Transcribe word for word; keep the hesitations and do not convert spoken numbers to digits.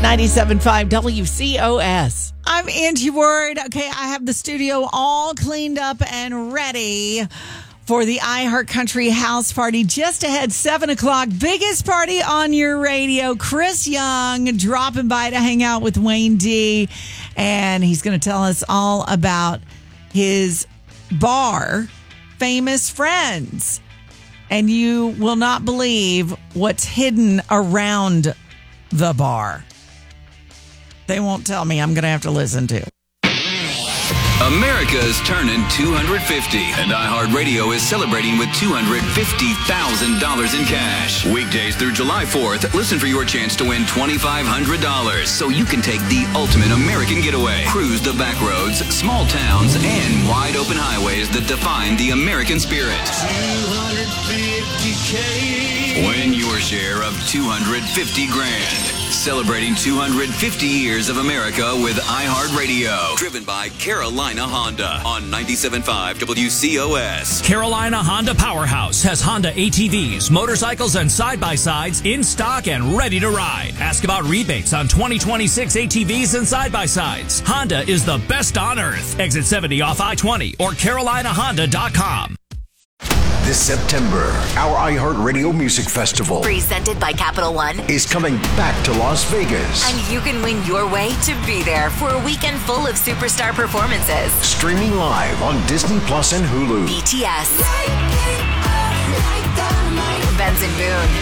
ninety-seven point five W C O S. I'm Angie Ward. Okay, I have the studio all cleaned up and ready for the iHeartCountry House Party. Just ahead, seven o'clock. Biggest party on your radio. Chris Young dropping by to hang out with Wayne D. And he's going to tell us all about his bar, Famous Friends. And you will not believe what's hidden around the bar. They won't tell me. I'm going to have to listen to. America's turning two hundred fifty, and iHeartRadio is celebrating with two hundred fifty thousand dollars in cash. Weekdays through July fourth, listen for your chance to win twenty-five hundred dollars so you can take the ultimate American getaway. Cruise the back roads, small towns, and wide open highways that define the American spirit. two hundred fifty K. Win your share of two hundred fifty grand. Celebrating two hundred fifty years of America with iHeartRadio. Driven by Carolina Honda on ninety-seven point five W C O S. Carolina Honda Powerhouse has Honda A T Vs, motorcycles, and side-by-sides in stock and ready to ride. Ask about rebates on twenty twenty-six A T Vs and side-by-sides. Honda is the best on earth. Exit seventy off I twenty or carolina honda dot com. This September, our iHeartRadio Music Festival, presented by Capital One, is coming back to Las Vegas. And you can win your way to be there for a weekend full of superstar performances. Streaming live on Disney Plus and Hulu. B T S, Benson Boone,